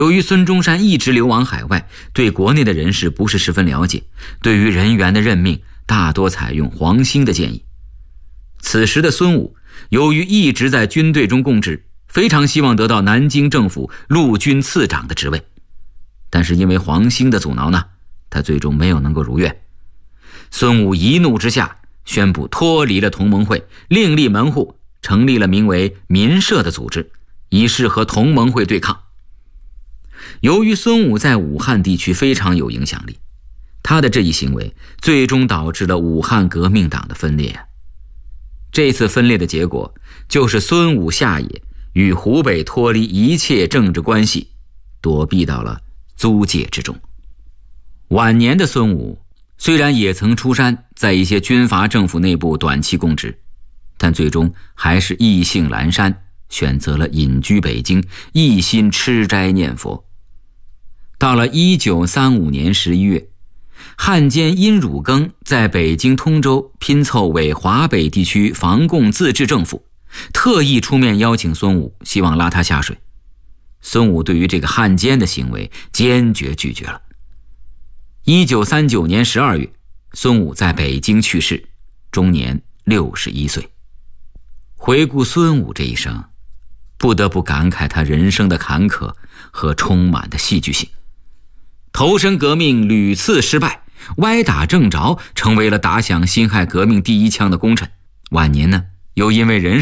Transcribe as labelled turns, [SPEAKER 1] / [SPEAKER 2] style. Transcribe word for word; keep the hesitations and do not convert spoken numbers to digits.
[SPEAKER 1] 由于孙中山一直流亡海外，对国内的人事不是十分了解，对于人员的任命大多采用黄兴的建议。此时的孙武由于一直在军队中供职，非常希望得到南京政府陆军次长的职位，但是因为黄兴的阻挠呢，他最终没有能够如愿。孙武一怒之下宣布脱离了同盟会，另立门户，成立了名为民社的组织，以示和同盟会对抗。由于孙武在武汉地区非常有影响力，他的这一行为最终导致了武汉革命党的分裂。这次分裂的结果就是孙武下野，与湖北脱离一切政治关系，躲避到了租界之中。晚年的孙武虽然也曾出山，在一些军阀政府内部短期供职，但最终还是意兴阑珊，选择了隐居北京，一心吃斋念佛。到了一九三五年十一月，汉奸殷汝耕在北京通州拼凑为华北地区防共自治政府，特意出面邀请孙武，希望拉他下水。孙武对于这个汉奸的行为坚决拒绝了。一九三九年十二月，孙武在北京去世，终年六十一岁。回顾孙武这一生，不得不感慨他人生的坎坷和充满的戏剧性。投身革命屡次失败，歪打正着成为了打响辛亥革命第一枪的功臣。晚年呢，又因为人